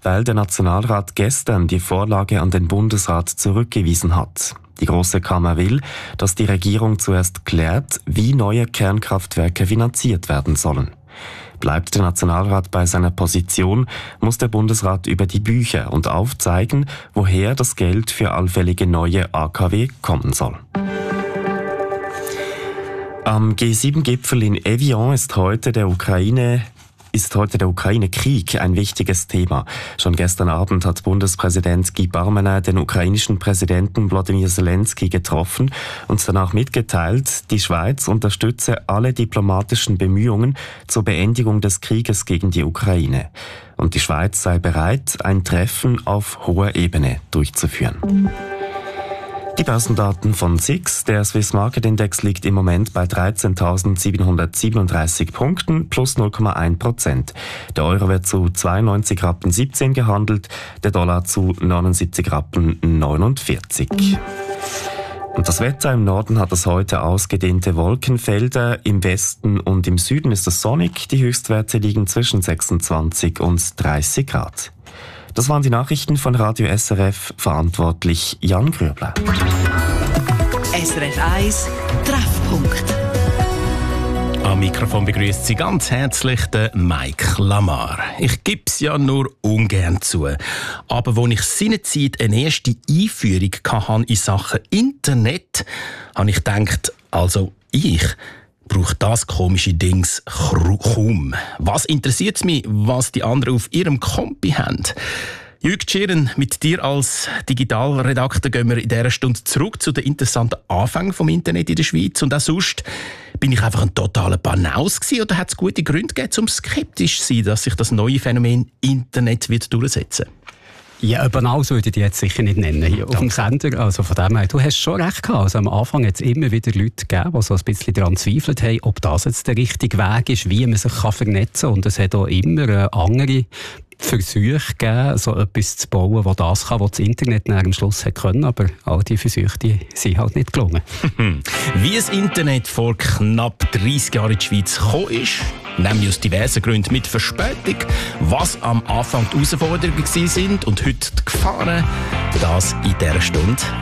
weil der Nationalrat gestern die Vorlage an den Bundesrat zurückgewiesen hat. Die Grosse Kammer will, dass die Regierung zuerst klärt, wie neue Kernkraftwerke finanziert werden sollen. Bleibt der Nationalrat bei seiner Position, muss der Bundesrat über die Bücher und aufzeigen, woher das Geld für allfällige neue AKW kommen soll. Am G7-Gipfel in Evian ist heute der Ukraine-Krieg ein wichtiges Thema. Schon gestern Abend hat Bundespräsident Guy Parmelin den ukrainischen Präsidenten Volodymyr Zelensky getroffen und danach mitgeteilt, die Schweiz unterstütze alle diplomatischen Bemühungen zur Beendigung des Krieges gegen die Ukraine. Und die Schweiz sei bereit, ein Treffen auf hoher Ebene durchzuführen. Die Börsendaten von SIX. Der Swiss Market Index liegt im Moment bei 13.737 Punkten plus 0,1%. Der Euro wird zu 92,17 Rappen gehandelt, der Dollar zu 79,49 Rappen. Und das Wetter: im Norden hat es heute ausgedehnte Wolkenfelder, im Westen und im Süden ist es sonnig. Die Höchstwerte liegen zwischen 26 und 30 Grad. Das waren die Nachrichten von Radio SRF, verantwortlich Jan Gröbler. SRF 1 Treffpunkt. Am Mikrofon begrüßt Sie ganz herzlich den Mike Lamar. Ich gebe es ja nur ungern zu. Aber als ich seinerzeit eine erste Einführung hatte in Sachen Internet, habe ich gedacht, also ich brauche das komische Dings kaum. Was interessiert es mich, was die anderen auf ihrem Kompi haben? Jürg Tschirren, mit dir als Digitalredakteur gehen wir in dieser Stunde zurück zu den interessanten Anfängen vom Internet in der Schweiz. Und auch sonst bin ich einfach ein totaler Banaus gewesen, oder hat es gute Gründe gegeben, um skeptisch zu sein, dass sich das neue Phänomen Internet wird durchsetzen? Ja, Banaus würde ich die jetzt sicher nicht nennen hier auf dem Sender. Also von dem her, du hast schon recht gehabt. Also am Anfang hat es immer wieder Leute gegeben, die so ein bisschen daran zweifelt haben, ob das jetzt der richtige Weg ist, wie man sich vernetzen kann. Und es hat auch immer andere Versuche gegeben, so etwas zu bauen, das das kann, was das Internet am Schluss hat können. Aber all diese Versuche, die sind halt nicht gelungen. Wie das Internet vor knapp 30 Jahren in die Schweiz gekommen ist, nämlich aus diversen Gründen mit Verspätung, was am Anfang die Herausforderungen sind und heute die Gefahren, das in dieser Stunde